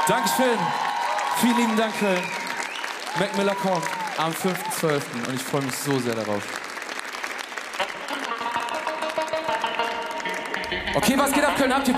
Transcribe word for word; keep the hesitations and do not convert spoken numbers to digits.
Dankeschön. Vielen lieben Dank, Köln. Mac Miller kommt am fünften zwölften und ich freue mich so sehr darauf. Okay, was geht ab, Köln? Habt ihr